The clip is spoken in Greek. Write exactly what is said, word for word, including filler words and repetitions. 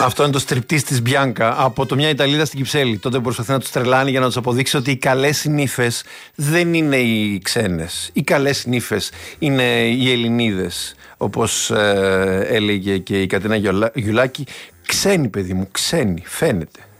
Αυτό είναι το στριπτής της Μπιάνκα από το Μια Ιταλίδα στην Κυψέλη. Τότε προσπαθεί να τους τρελάνει για να τους αποδείξει ότι οι καλές νύφες δεν είναι οι ξένες. Οι καλές νύφες είναι οι Ελληνίδες. Όπως ε, έλεγε και η Κατερίνα Γιουλάκη, ξένοι παιδί μου, ξένοι, φαίνεται.